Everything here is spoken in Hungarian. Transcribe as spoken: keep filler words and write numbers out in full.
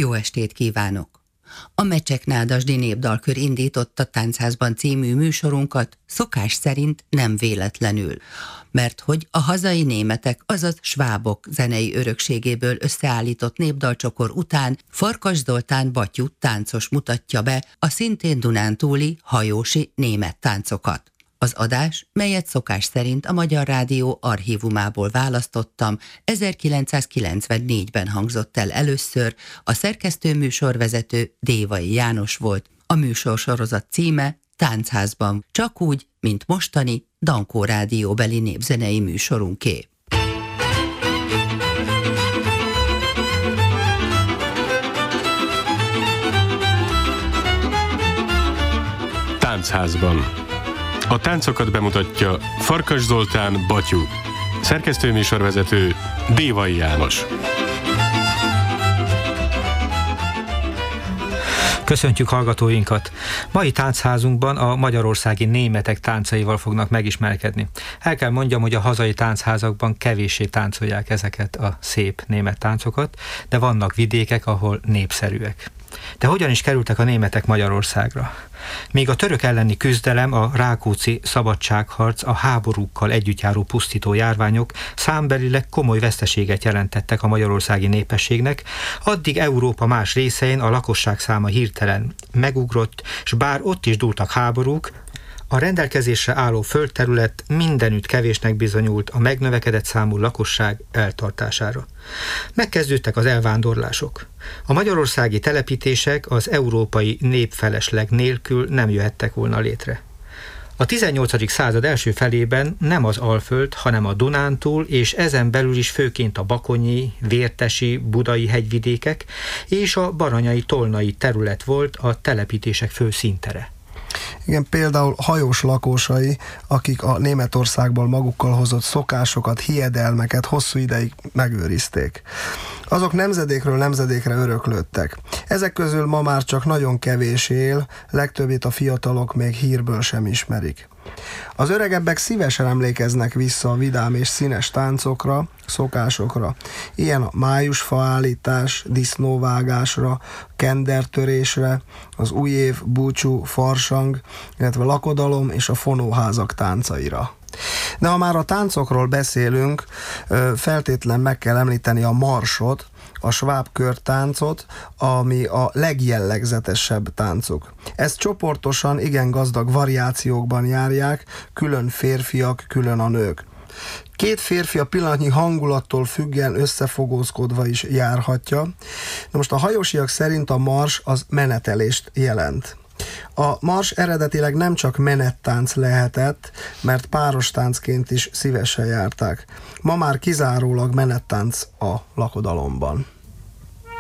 Jó estét kívánok! A Mecsek-Nádasdy Népdalkör indította Táncházban című műsorunkat szokás szerint nem véletlenül, mert hogy a hazai németek, azaz svábok zenei örökségéből összeállított népdalcsokor után Farkas Zoltán Battyu táncos mutatja be a szintén dunántúli hajósi német táncokat. Az adás, melyet szokás szerint a Magyar Rádió archívumából választottam, ezerkilencszázkilencvennégyben hangzott el először, a szerkesztő műsorvezető Dévai János volt, a műsorsorozat címe Táncházban, csak úgy, mint mostani Dankó rádióbeli népzenei műsorunké. Táncházban. A táncokat bemutatja Farkas Zoltán Battyu, szerkesztőműsorvezető Dévai János. Köszöntjük hallgatóinkat! Mai táncházunkban a magyarországi németek táncaival fognak megismerkedni. El kell mondjam, hogy a hazai táncházakban kevéssé táncolják ezeket a szép német táncokat, de vannak vidékek, ahol népszerűek. De hogyan is kerültek a németek Magyarországra? Míg a török elleni küzdelem, a rákóczi szabadságharc, a háborúkkal együttjáró pusztító járványok számbelileg komoly veszteséget jelentettek a magyarországi népességnek, addig Európa más részein a lakosság száma hirtelen megugrott, s bár ott is dúltak háborúk, a rendelkezésre álló földterület mindenütt kevésnek bizonyult a megnövekedett számú lakosság eltartására. Megkezdődtek az elvándorlások. A magyarországi telepítések az európai népfelesleg nélkül nem jöhettek volna létre. A tizennyolcadik század első felében nem az Alföld, hanem a Dunántúl, és ezen belül is főként a bakonyi, vértesi, budai hegyvidékek és a baranyai, tolnai terület volt a telepítések fő színtere. Igen, például hajós lakosai, akik a Németországból magukkal hozott szokásokat, hiedelmeket hosszú ideig megőrizték. Azok nemzedékről nemzedékre öröklődtek. Ezek közül ma már csak nagyon kevés él, legtöbbét a fiatalok még hírből sem ismerik. Az öregebbek szívesen emlékeznek vissza a vidám és színes táncokra, szokásokra. Ilyen a májusfaállítás, disznóvágásra, kendertörésre, az újév, búcsú, farsang, illetve lakodalom és a fonóházak táncaira. De ha már a táncokról beszélünk, feltétlen meg kell említeni a marsot, a sváb körtáncot, ami a legjellegzetesebb táncuk. Ezt csoportosan igen gazdag variációkban járják, külön férfiak, külön a nők. Két férfi a pillanatnyi hangulattól függően összefogózkodva is járhatja. De most a hajósiak szerint a mars az menetelést jelent. A mars eredetileg nem csak menettánc lehetett, mert páros táncként is szívesen járták. Ma már kizárólag menettánc a lakodalomban.